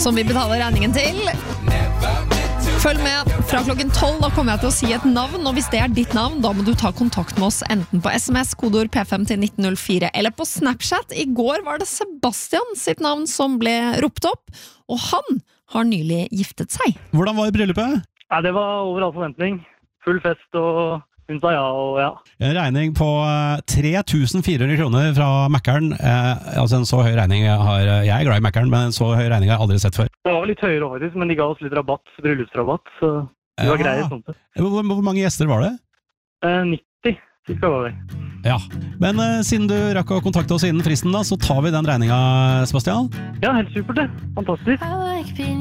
som vi betaler regningen til. Følg med fra klokken 12, da kommer jeg til å si et navn, og hvis det er ditt navn, da må du ta kontakt med oss enten på SMS, kodeord P5 til 1904, eller på Snapchat. I går var det Sebastian sitt navn som ble ropt opp, og han har nylig giftet seg. Hvordan var bryllupet? Ja, det var over all forventning. Full fest, og hun sa ja, og ja. En regning på 3.400 kroner fra Mækkern. Altså en så høy regning jeg er glad i Mækkern, men en så høy regning har jeg aldri sett før. Det var vel litt høyere faktisk, men de ga oss litt rabatt, bryllupsrabatt, så det var greit sånt. Hvor mange gjester var det? 90, cirka var det. Ja, men siden du rakk å kontakte oss innen fristen da, så tar vi den regninga, Sebastian. Ja, helt supert det. Fantastisk.